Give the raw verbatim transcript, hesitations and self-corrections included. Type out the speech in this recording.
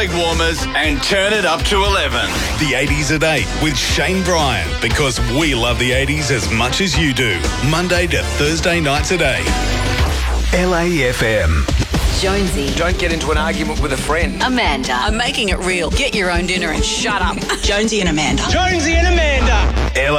leg warmers and turn it up to eleven. The eighties at eight with Shane Bryan, because we love the eighties as much as you do. Monday to Thursday nights at eight. L A F M. Jonesy. Don't get into an argument with a friend. Amanda. I'm making it real. Get your own dinner and shut up. Jonesy and Amanda. Jonesy and Amanda.